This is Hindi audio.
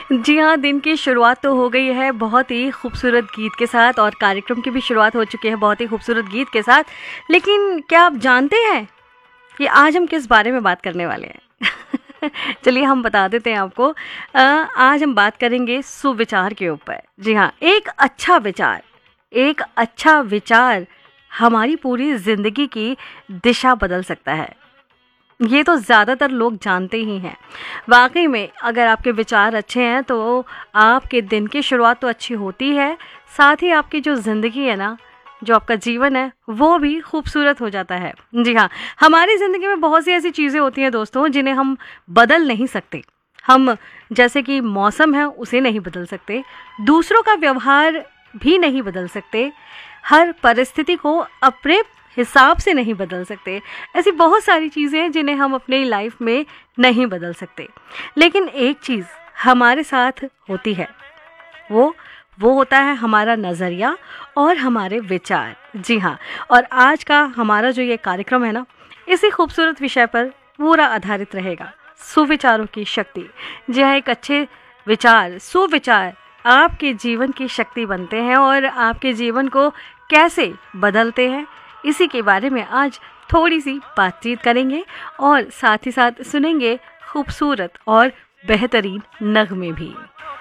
जी हाँ, दिन की शुरुआत तो हो गई है बहुत ही खूबसूरत गीत के साथ और कार्यक्रम की भी शुरुआत हो चुकी है बहुत ही खूबसूरत गीत के साथ। लेकिन क्या आप जानते हैं कि आज हम किस बारे में बात करने वाले हैं? चलिए हम बता देते हैं आपको। आज हम बात करेंगे सुविचार के ऊपर। जी हाँ, एक अच्छा विचार हमारी पूरी ज़िंदगी की दिशा बदल सकता है। ये तो ज़्यादातर लोग जानते ही हैं। वाक़ई में अगर आपके विचार अच्छे हैं तो आपके दिन की शुरुआत तो अच्छी होती है, साथ ही आपकी जो ज़िंदगी है ना, जो आपका जीवन है, वो भी खूबसूरत हो जाता है। जी हाँ, हमारी ज़िंदगी में बहुत सी ऐसी चीज़ें होती हैं दोस्तों जिन्हें हम बदल नहीं सकते। हम जैसे कि मौसम है उसे नहीं बदल सकते, दूसरों का व्यवहार भी नहीं बदल सकते, हर परिस्थिति को अपने हिसाब से नहीं बदल सकते। ऐसी बहुत सारी चीज़ें हैं जिन्हें हम अपनी लाइफ में नहीं बदल सकते। लेकिन एक चीज़ हमारे साथ होती है, वो होता है हमारा नज़रिया और हमारे विचार। जी हाँ, और आज का हमारा जो ये कार्यक्रम है ना, इसी खूबसूरत विषय पर पूरा आधारित रहेगा, सुविचारों की शक्ति। जी हाँ, एक अच्छे विचार, सुविचार आपके जीवन की शक्ति बनते हैं और आपके जीवन को कैसे बदलते हैं, इसी के बारे में आज थोड़ी सी बातचीत करेंगे और साथ ही साथ सुनेंगे खूबसूरत और बेहतरीन नगमे भी।